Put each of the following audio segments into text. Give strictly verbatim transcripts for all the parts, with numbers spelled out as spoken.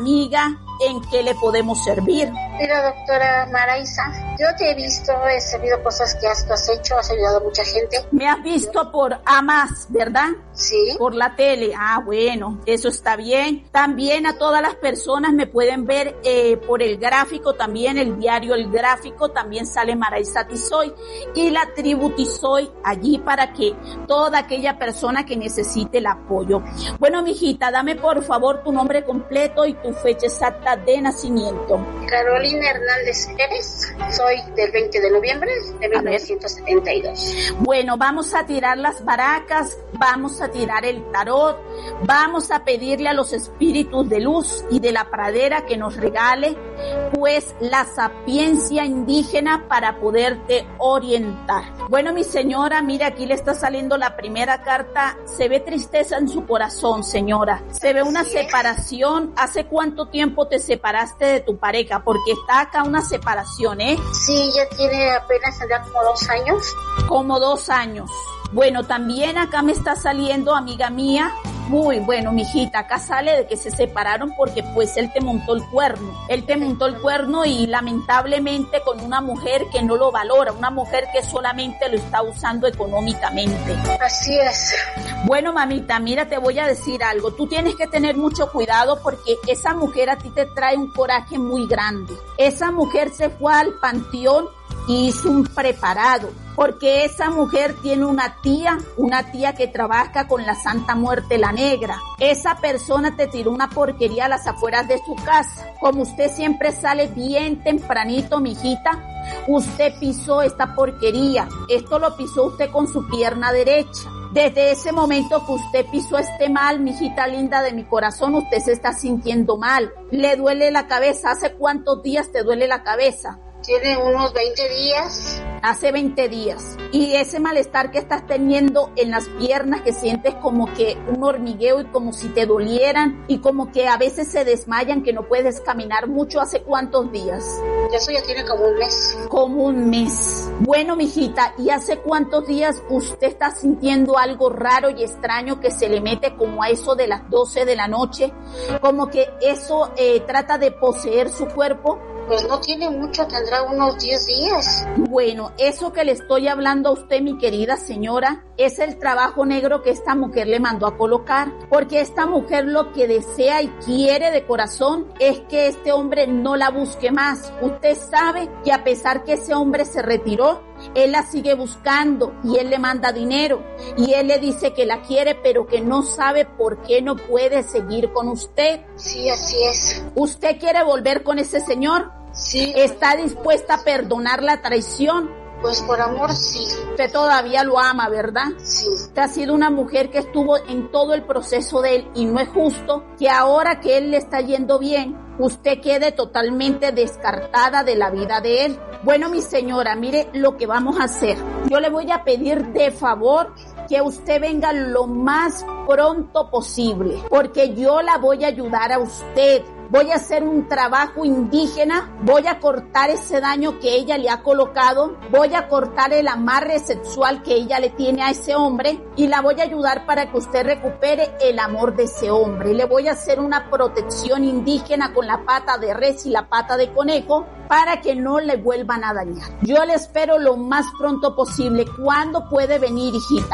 Amiga, ¿en qué le podemos servir? Mira, doctora Maraiza, yo te he visto, he sabido cosas que has, has hecho, has ayudado a mucha gente. Me has visto por A Más, ¿verdad? Sí. Por la tele. Ah, bueno, eso está bien. También a todas las personas me pueden ver eh, por el gráfico, también el diario El Gráfico, también sale Maraiza Tizoy y la tribu Tizoy allí para que toda aquella persona que necesite el apoyo. Bueno, mijita, dame por favor tu nombre completo y tu fecha exacta de nacimiento. Carolina Hernández Pérez, soy del veinte de noviembre de mil novecientos setenta y dos. Bueno, vamos a tirar las baracas, vamos a tirar el tarot, vamos a pedirle a los espíritus de luz y de la pradera que nos regale pues la sapiencia indígena para poderte orientar. Bueno, mi señora, mire, aquí le está saliendo la primera carta. Se ve tristeza en su corazón, señora. Se ve una separación. ¿Hace cuánto tiempo te separaste de tu pareja? Porque está acá una separación, ¿eh? Sí, ya tiene apenas ya como dos años. Como dos años. Bueno, también acá me está saliendo, amiga mía, muy bueno, mijita, acá sale de que se separaron porque pues él te montó el cuerno. Él te montó el cuerno y lamentablemente con una mujer que no lo valora, una mujer que solamente lo está usando económicamente. Así es. Bueno, mamita, mira, te voy a decir algo. Tú tienes que tener mucho cuidado porque esa mujer a ti te trae un coraje muy grande. Esa mujer se fue al panteón y hizo un preparado, porque esa mujer tiene una tía, una tía que trabaja con la Santa Muerte la Negra. Esa persona te tiró una porquería a las afueras de su casa. Como usted siempre sale bien tempranito, mijita, usted pisó esta porquería. Esto lo pisó usted con su pierna derecha. Desde ese momento que usted pisó este mal, mijita linda de mi corazón, usted se está sintiendo mal. Le duele la cabeza. ¿Hace cuántos días te duele la cabeza? Tiene unos veinte días. Hace veinte días. Y ese malestar que estás teniendo en las piernas, que sientes como que un hormigueo y como si te dolieran y como que a veces se desmayan, que no puedes caminar mucho, ¿hace cuántos días? Eso ya tiene como un mes. Como un mes. Bueno, mijita, ¿y hace cuántos días usted está sintiendo algo raro y extraño que se le mete como a eso de las doce de la noche? Como que eso eh, trata de poseer su cuerpo. Pues no tiene mucho, tendrá unos diez días. Bueno, eso que le estoy hablando a usted, mi querida señora, es el trabajo negro que esta mujer le mandó a colocar, porque esta mujer lo que desea y quiere de corazón es que este hombre no la busque más. Usted sabe que a pesar que ese hombre se retiró, él la sigue buscando y él le manda dinero y él le dice que la quiere, pero que no sabe por qué no puede seguir con usted. Sí, así es. ¿Usted quiere volver con ese señor? Sí. ¿Está dispuesta a perdonar la traición? Pues por amor, sí. Usted todavía lo ama, ¿verdad? Sí. Usted ha sido una mujer que estuvo en todo el proceso de él y no es justo que ahora que él le está yendo bien, usted quede totalmente descartada de la vida de él. Bueno, mi señora, mire lo que vamos a hacer. Yo le voy a pedir de favor que usted venga lo más pronto posible, porque yo la voy a ayudar a usted. Voy a hacer un trabajo indígena, voy a cortar ese daño que ella le ha colocado, voy a cortar el amarre sexual que ella le tiene a ese hombre y la voy a ayudar para que usted recupere el amor de ese hombre. Le voy a hacer una protección indígena con la pata de res y la pata de conejo para que no le vuelvan a dañar. Yo le espero lo más pronto posible. ¿Cuándo puede venir, hijita?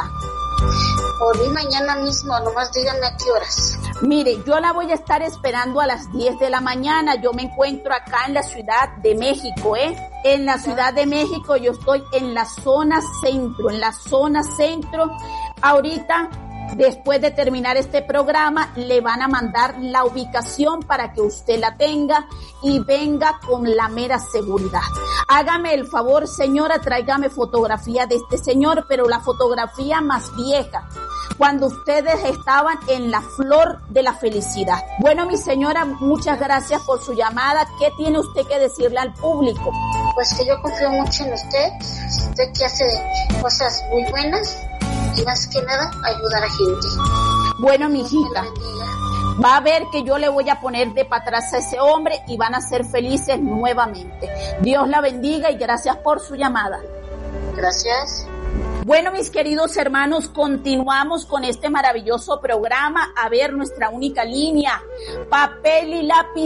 Por mí mañana mismo, nomás díganme a qué horas. Mire, yo la voy a estar esperando a las diez de la mañana. Yo me encuentro acá en la Ciudad de México, ¿eh? En la Ciudad de México yo estoy en la zona centro, en la zona centro. Ahorita, después de terminar este programa, le van a mandar la ubicación para que usted la tenga y venga con la mera seguridad. Hágame el favor, señora, tráigame fotografía de este señor, pero la fotografía más vieja, cuando ustedes estaban en la flor de la felicidad. Bueno, mi señora, muchas gracias por su llamada. ¿Qué tiene usted que decirle al público? Pues que yo confío mucho en usted, usted que hace cosas muy buenas y más que nada ayudar a gente. Bueno, mi hijita, va a ver que yo le voy a poner de para atrás a ese hombre y van a ser felices nuevamente. Dios la bendiga y gracias por su llamada. Gracias. Bueno, mis queridos hermanos, continuamos con este maravilloso programa. A ver, nuestra única línea, papel y lápiz.